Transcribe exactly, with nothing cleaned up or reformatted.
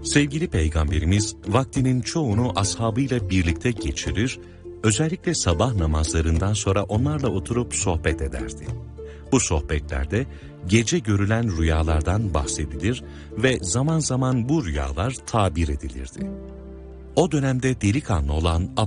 Sevgili Peygamberimiz vaktinin çoğunu ashabıyla birlikte geçirir, özellikle sabah namazlarından sonra onlarla oturup sohbet ederdi. Bu sohbetlerde gece görülen rüyalardan bahsedilir ve zaman zaman bu rüyalar tabir edilirdi. O dönemde delikanlı olan